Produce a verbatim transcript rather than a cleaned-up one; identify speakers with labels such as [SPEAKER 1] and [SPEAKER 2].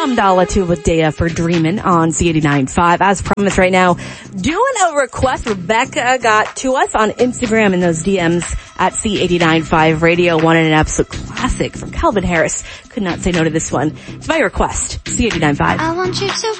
[SPEAKER 1] Dum Dollar to Wadea for Dreamin' on C eighty-nine point five. As promised right now, doing a request Rebecca got to us on Instagram in those D Ms at C eighty-nine point five Radio. Wanted an absolute classic from Calvin Harris. Could not say no to this one. It's my request. C eighty-nine point five.
[SPEAKER 2] I want you to